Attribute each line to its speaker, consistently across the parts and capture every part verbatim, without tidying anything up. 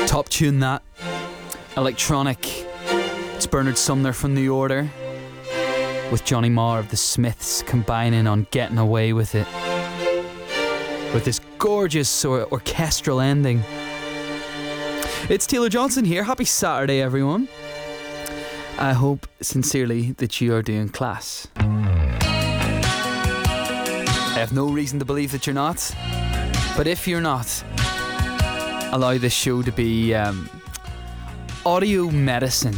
Speaker 1: Top tune that. Electronic. It's Bernard Sumner from New Order with Johnny Marr of the Smiths combining on Getting Away With It, with this gorgeous or- orchestral ending. It's Taylor Johnson here. Happy Saturday, everyone. I hope sincerely that you are doing class. I have no reason to believe that you're not, but if you're not, allow this show to be um, audio medicine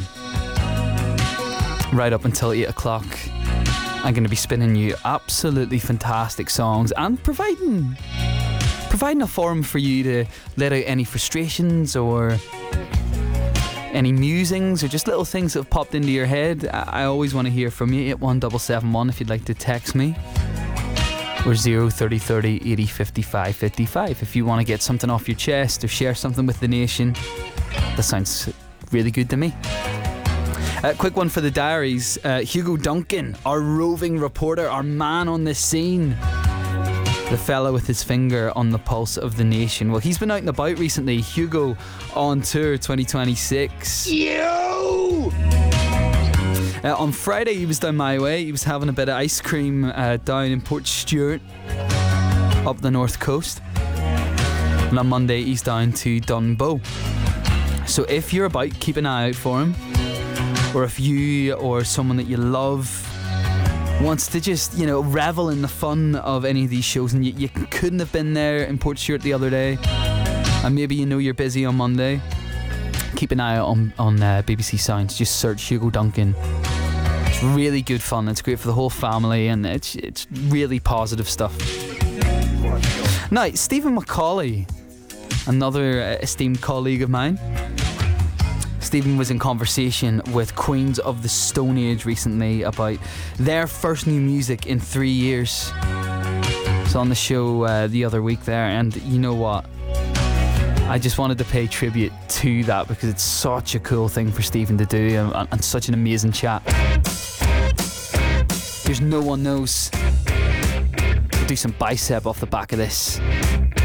Speaker 1: right up until eight o'clock. I'm going to be spinning you absolutely fantastic songs and providing providing a forum for you to let out any frustrations or any musings or just little things that have popped into your head. I, I always want to hear from you. eight one seven seven one if you'd like to text me, or zero thirty thirty eighty fifty-five fifty-five if you want to get something off your chest or share something with the nation. That sounds really good to me. Uh, quick one for the diaries. Uh, Hugo Duncan, our roving reporter, our man on the scene, the fella with his finger on the pulse of the nation. Well, he's been out and about recently. Hugo on tour twenty twenty-six. Yo! Uh, on Friday he was down my way. He was having a bit of ice cream uh, down in Port Stewart, up the north coast. And on Monday he's down to Dunbow. So if you're about, keep an eye out for him. Or if you or someone that you love wants to just, you know, revel in the fun of any of these shows, and you, you couldn't have been there in Port Stewart the other day, and maybe you know you're busy on Monday, keep an eye out on, on uh, B B C Sounds. Just search Hugo Duncan. It's really good fun. It's great for the whole family, and it's it's really positive stuff. Now, Stephen Macaulay, another uh, esteemed colleague of mine. Stephen was in conversation with Queens of the Stone Age recently about their first new music in three years. It's on the show uh, the other week there, and you know what? I just wanted to pay tribute to that because it's such a cool thing for Stephen to do, and, and such an amazing chat. There's No One Knows. We'll do some bicep off the back of this.